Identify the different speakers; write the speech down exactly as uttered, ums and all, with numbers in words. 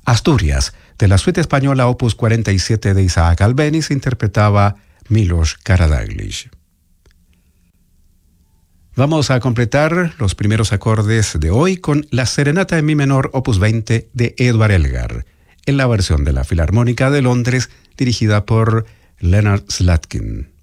Speaker 1: Asturias, de la suite española opus cuarenta y siete de Isaac Albéniz, interpretaba Milos Karadáglic. Vamos a completar los primeros acordes de hoy con la Serenata en Mi menor opus veinte de Edvard Elgar, en la versión de la Filarmónica de Londres dirigida por Leonard Slatkin.